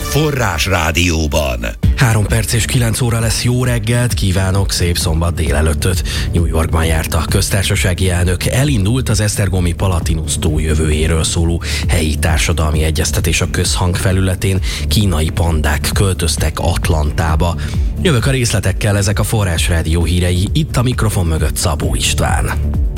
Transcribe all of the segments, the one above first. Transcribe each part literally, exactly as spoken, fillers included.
Forrás Rádióban. Három perc és kilenc óra lesz. Jó reggelt kívánok, szép szombat délelőttöt. New Yorkban járt a köztársasági elnök. Elindult az esztergomi Palatinus-tó jövőjéről szóló helyi társadalmi egyeztetés a közhang felületén. Kínai pandák költöztek Atlantába. Jövök a részletekkel, ezek a Forrás Rádió hírei. Itt a mikrofon mögött Szabó István.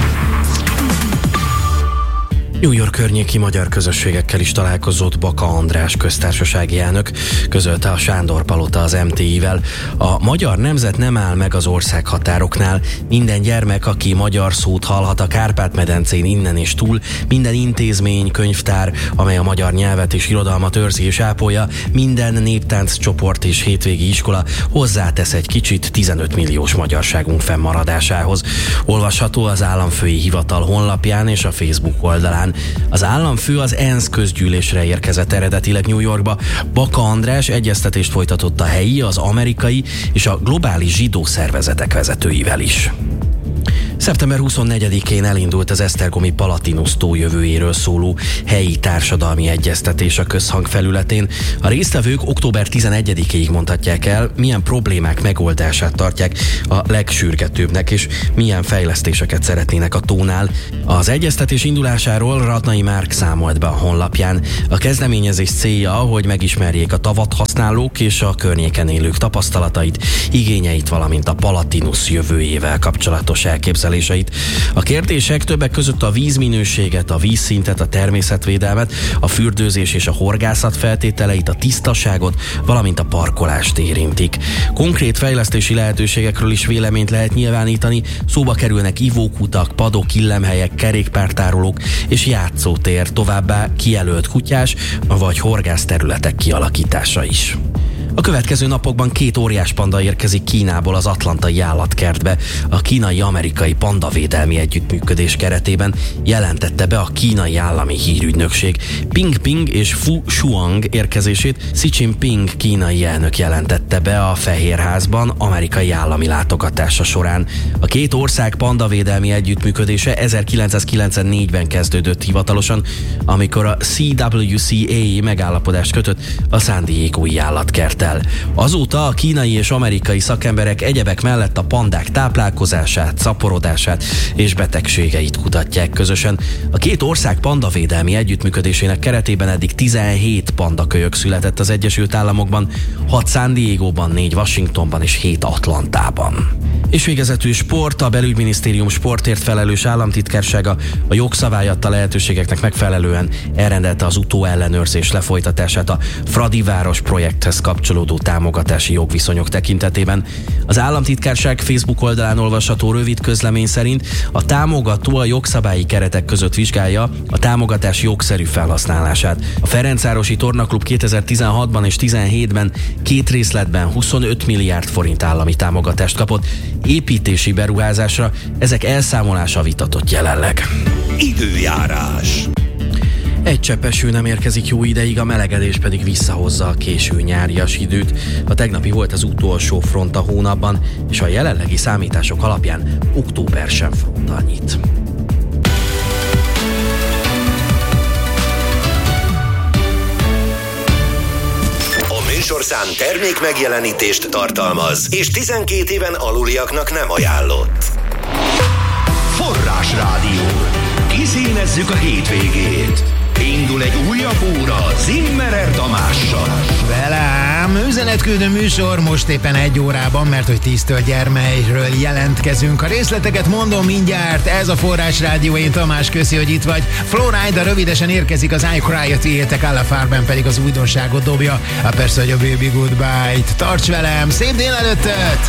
New York környéki magyar közösségekkel is találkozott Baka András köztársasági elnök, közölte a Sándor Palota az em té i-vel. A magyar nemzet nem áll meg az országhatároknál. Minden gyermek, aki magyar szót hallhat a Kárpát-medencén innen és túl, minden intézmény, könyvtár, amely a magyar nyelvet és irodalmat őrzi és ápolja, minden néptánc csoport és hétvégi iskola hozzátesz egy kicsit tizenöt milliós magyarságunk fennmaradásához. Olvasható az államfői hivatal honlapján és a Facebook oldalán. Az államfő az ENSZ közgyűlésre érkezett eredetileg New Yorkba. Baka András egyeztetést folytatott a helyi, az amerikai és a globális zsidó szervezetek vezetőivel is. szeptember huszonnegyedikén elindult az esztergomi Palatinus-tó jövőjéről szóló helyi társadalmi egyeztetés a közhang felületén. A résztvevők október tizenegyedikéig mondhatják el, milyen problémák megoldását tartják a legsürgetőbbnek, és milyen fejlesztéseket szeretnének a tónál. Az egyeztetés indulásáról Radnai Márk számolt be a honlapján. A kezdeményezés célja, hogy megismerjék a tavat használók és a környéken élők tapasztalatait, igényeit, valamint a Palatinus jövőjével kapcsolatos elképzeléseit. A kérdések többek között a vízminőséget, a vízszintet, a természetvédelmet, a fürdőzés és a horgászat feltételeit, a tisztaságot, valamint a parkolást érintik. Konkrét fejlesztési lehetőségekről is véleményt lehet nyilvánítani, szóba kerülnek ivókutak, padok, illemhelyek, kerékpártárolók és játszótér, továbbá kijelölt kutyás vagy horgász területek kialakítása is. A következő napokban két óriás panda érkezik Kínából az atlantai állatkertbe. A kínai-amerikai pandavédelmi együttműködés keretében jelentette be a kínai állami hírügynökség. Ping Ping és Fu Shuang érkezését Xi Jinping kínai elnök jelentette be a Fehérházban amerikai állami látogatása során. A két ország pandavédelmi együttműködése ezerkilencszázkilencvennégyben kezdődött hivatalosan, amikor a C W C A megállapodást kötött a San Diegói állatkert. Azóta a kínai és amerikai szakemberek egyebek mellett a pandák táplálkozását, szaporodását és betegségeit kutatják közösen. A két ország pandavédelmi együttműködésének keretében eddig tizenhét pandakölyök született az Egyesült Államokban, hat San Diegóban, négy Washingtonban és hét Atlantában. És végezetül sport, a belügyminisztérium sportért felelős államtitkársága a jogszabály adta lehetőségeknek megfelelően elrendelte az utóellenőrzés lefolytatását a Fradiváros projekthez kapcsolódó támogatási jogviszonyok tekintetében. Az államtitkárság Facebook oldalán olvasható rövid közlemény szerint a támogató a jogszabályi keretek között vizsgálja a támogatás jogszerű felhasználását. A Ferencvárosi Tornaklub kétezer-tizenhatban és tizenhétben két részletben huszonöt milliárd forint állami támogatást kapott építési beruházásra, ezek elszámolása vitatott jelenleg. Időjárás. Egy csepp eső nem érkezik jó ideig, a melegedés pedig visszahozza a késő nyárias időt. A tegnapi volt az utolsó front a hónapban, és a jelenlegi számítások alapján október sem fronttal nyit. Műsorszám termék megjelenítést tartalmaz, és tizenkét éven aluliaknak nem ajánlott. Forrás Rádió. Kiszínezzük a hétvégét. Indul egy újabb óra Zimmerer Tamással. Velem üzenetküldő műsor most éppen egy órában, mert hogy tíztől Gyermelyről jelentkezünk. A részleteket mondom mindjárt, ez a Forrás Rádió, én Tamás, köszi, hogy itt vagy. Flowrider rövidesen érkezik, az I Cry-a tiétek, Alla Farben pedig az újdonságot dobja, a persze, hogy a Baby Goodbye-t. Tarts velem, szép délelőttöt!